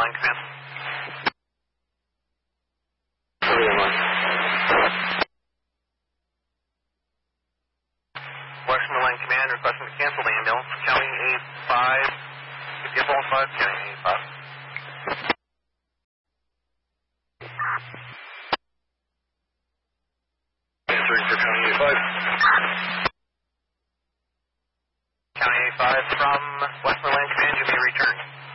Westmoreland Command. Westmoreland Command requesting to cancel the ambulance. County A5. Give all 5, County A5. Answering for County A5. County A5 from Westmoreland Command, you may return.